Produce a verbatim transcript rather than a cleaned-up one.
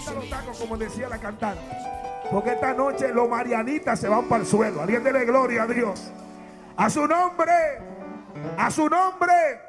Levanta los tacos como decía la cantante. Porque esta noche los marianitas se van para el suelo. Alguien dele gloria a Dios. A su nombre. A su nombre.